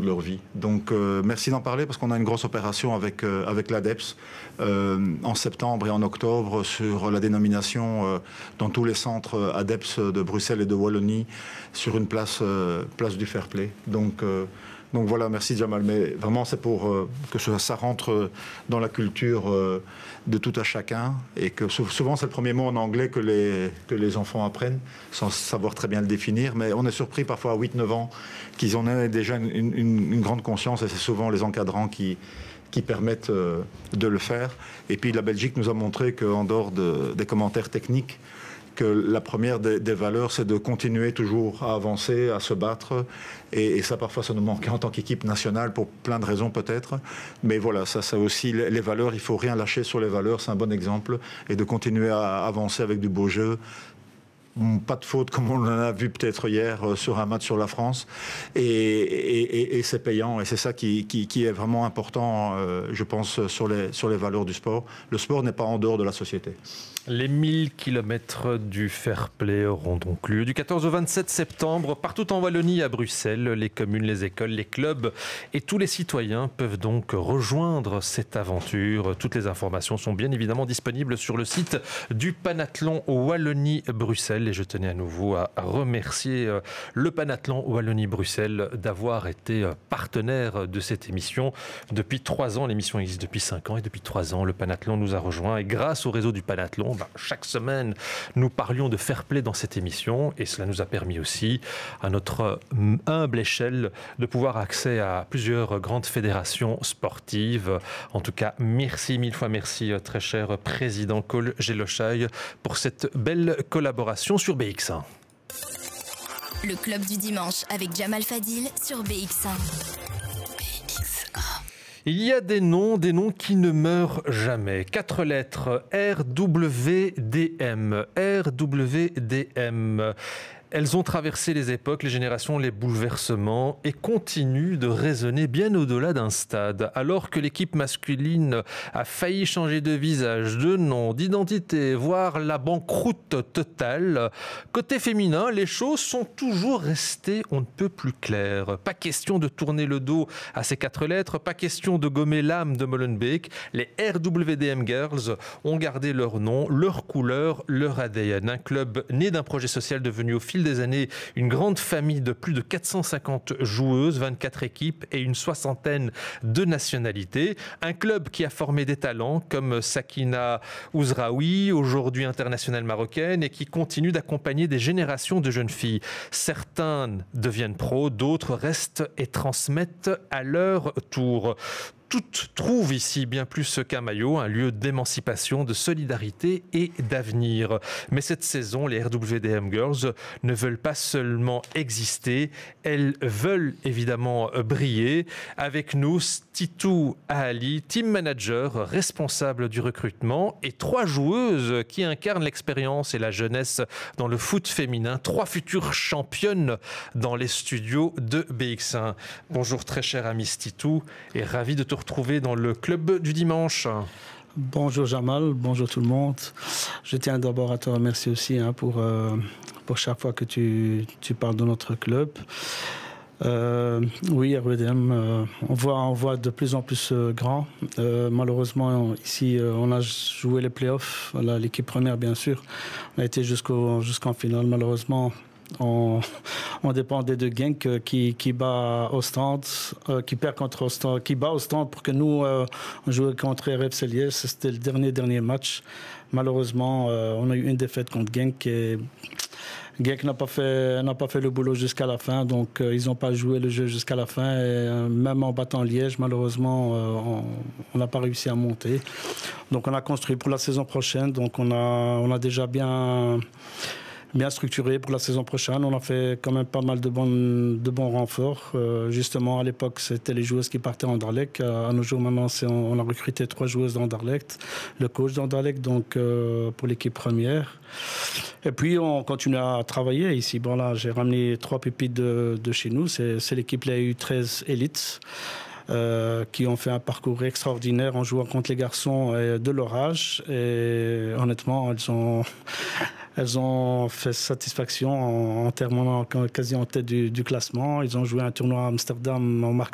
leur vie. Donc merci d'en parler parce qu'on a une grosse opération avec l'ADEPS en septembre et en octobre sur la dénomination dans tous les centres ADEPS de Bruxelles et de Wallonie sur une place du fair play. Donc voilà, merci Jamal. Mais vraiment, c'est pour que ça rentre dans la culture de tout à chacun et que souvent, c'est le premier mot en anglais que les enfants apprennent sans savoir très bien le définir. Mais on est surpris parfois à 8-9 ans qu'ils en aient déjà une grande conscience et c'est souvent les encadrants qui permettent de le faire. Et puis la Belgique nous a montré qu'en dehors des commentaires techniques, que la première des valeurs, c'est de continuer toujours à avancer, à se battre. Et ça, parfois, ça nous manque en tant qu'équipe nationale pour plein de raisons peut-être. Mais voilà, ça aussi, les valeurs, il ne faut rien lâcher sur les valeurs, c'est un bon exemple. Et de continuer à avancer avec du beau jeu. Pas de faute comme on en a vu peut-être hier sur un match sur la France et c'est payant et c'est ça qui est vraiment important je pense sur les valeurs du sport. Le sport n'est pas en dehors de la société. Les 1000 km du fair play auront donc lieu du 14 au 27 septembre partout en Wallonie, à Bruxelles. Les communes, les écoles, les clubs et tous les citoyens peuvent donc rejoindre cette aventure. Toutes les informations sont bien évidemment disponibles sur le site du Panathlon Wallonie-Bruxelles. Et je tenais à nouveau à remercier le Panathlon Wallonie-Bruxelles d'avoir été partenaire de cette émission depuis 3 ans. L'émission existe depuis 5 ans et depuis 3 ans, le Panathlon nous a rejoints. Et grâce au réseau du Panathlon, chaque semaine, nous parlions de fair play dans cette émission et cela nous a permis aussi, à notre humble échelle, de pouvoir accès à plusieurs grandes fédérations sportives. En tout cas, merci, mille fois merci, très cher président Cole Gelochaï, pour cette belle collaboration sur BX1. Le club du dimanche avec Jamal Fadil sur BX1. Il y a des noms qui ne meurent jamais. 4 lettres, RWDM. RWDM. Elles ont traversé les époques, les générations, les bouleversements et continuent de résonner bien au-delà d'un stade. Alors que l'équipe masculine a failli changer de visage, de nom, d'identité, voire la banqueroute totale, côté féminin, les choses sont toujours restées on ne peut plus claires. Pas question de tourner le dos à ces 4 lettres, pas question de gommer l'âme de Molenbeek. Les RWDM Girls ont gardé leur nom, leur couleur, leur ADN. Un club né d'un projet social devenu au fil des années une grande famille de plus de 450 joueuses, 24 équipes et une 60aine de nationalités. Un club qui a formé des talents comme Sakina Ouzraoui, aujourd'hui internationale marocaine, et qui continue d'accompagner des générations de jeunes filles. Certains deviennent pros, d'autres restent et transmettent à leur tour. Toutes trouvent ici bien plus qu'un maillot, un lieu d'émancipation, de solidarité et d'avenir. Mais cette saison, les RWDM Girls ne veulent pas seulement exister, elles veulent évidemment briller. Avec nous, Titou Ali, team manager, responsable du recrutement, et 3 joueuses qui incarnent l'expérience et la jeunesse dans le foot féminin. 3 futures championnes dans les studios de BX1. Bonjour très cher ami Titou, et ravi de te retrouver dans le club du dimanche. Bonjour Jamal, bonjour tout le monde. Je tiens d'abord à te remercier aussi pour chaque fois que tu parles de notre club. Oui, RWDM, on voit de plus en plus grand. Malheureusement, ici, on a joué les playoffs, l'équipe première bien sûr. On a été jusqu'en finale. Malheureusement, on dépendait de Genk qui bat Ostende, qui perd contre Ostende, qui bat Ostende pour que nous on jouait contre RF Liège. C'était le dernier match. Malheureusement, on a eu une défaite contre Genk et Genk n'a pas fait le boulot jusqu'à la fin, donc ils n'ont pas joué le jeu jusqu'à la fin. Et, même en battant Liège, malheureusement, on n'a pas réussi à monter. Donc on a construit pour la saison prochaine. Donc on a déjà bien structuré pour la saison prochaine. On a fait quand même pas mal de bons renforts. Justement, à l'époque, c'était les joueuses qui partaient en Anderlecht. À nos jours, maintenant, on a recruté 3 joueuses d'Anderlecht, le coach d'Anderlecht, donc pour l'équipe première. Et puis, on continue à travailler ici. Bon, là, j'ai ramené 3 pépites de chez nous. C'est l'équipe, la U13 Elite. Qui ont fait un parcours extraordinaire en jouant contre les garçons de leur âge. Et honnêtement, elles ont fait satisfaction en terminant quasi en tête du classement. Ils ont joué un tournoi à Amsterdam en marquant